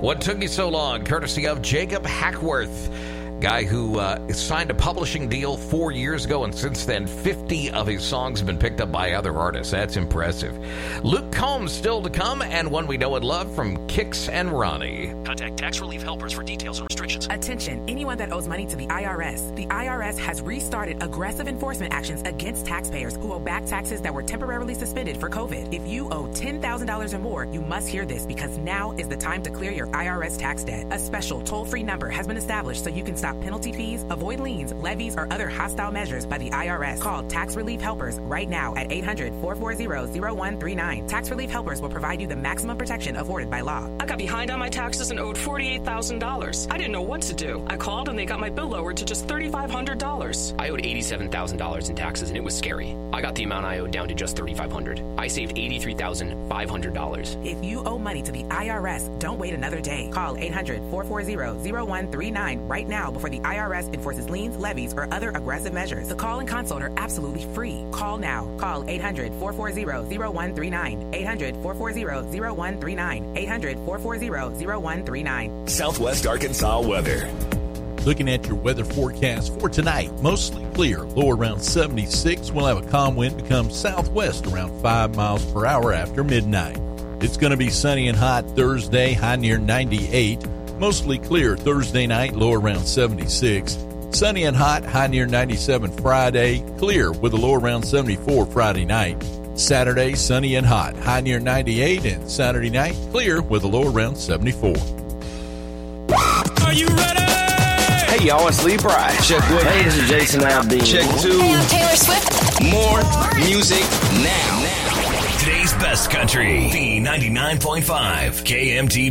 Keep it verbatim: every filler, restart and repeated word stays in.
What Took You So Long, courtesy of Jacob Hackworth, guy who uh, signed a publishing deal four years ago, and since then, fifty of his songs have been picked up by other artists. That's impressive. Luke Combs still to come, and one we know and love from Kix and Ronnie. Contact Tax Relief Helpers for details and restrictions. Attention, anyone that owes money to the I R S. The I R S has restarted aggressive enforcement actions against taxpayers who owe back taxes that were temporarily suspended for COVID. If you owe ten thousand dollars or more, you must hear this, because now is the time to clear your I R S tax debt. A special toll-free number has been established so you can stop penalty fees, avoid liens, levies, or other hostile measures by the I R S. Call Tax Relief Helpers right now at eight hundred, four four zero, zero one three nine. Tax Relief Helpers will provide you the maximum protection afforded by law. I got behind on my taxes and owed forty-eight thousand dollars. I didn't know what to do. I called and they got my bill lowered to just three thousand five hundred dollars. I owed eighty-seven thousand dollars in taxes and it was scary. I got the amount I owed down to just three thousand five hundred dollars. I saved eighty-three thousand five hundred dollars. If you owe money to the I R S, don't wait another day. Call eight hundred, four four zero, zero one three nine right now before the I R S enforces liens, levies, or other aggressive measures. The call and consult are absolutely free. Call now. Call eight hundred, four four zero, zero one three nine. eight hundred, four four zero, zero one three nine. eight hundred, four four zero, zero one three nine. Southwest Arkansas weather. Looking at your weather forecast for tonight, mostly clear, low around seventy-six. We'll have a calm wind become southwest around five miles per hour after midnight. It's going to be sunny and hot Thursday, high near ninety-eight. Mostly clear Thursday night, low around seventy-six. Sunny and hot, high near ninety-seven Friday. Clear with a low around seventy-four Friday night. Saturday, sunny and hot, high near ninety-eight. And Saturday night, clear with a low around seventy-four. Are you ready? Hey, y'all, it's Lee Bryce. Check one. Hey, this is Jason Aldean. Check two. Hey, I'm Taylor Swift. More music now. Today's best country. B ninety-nine point five K M T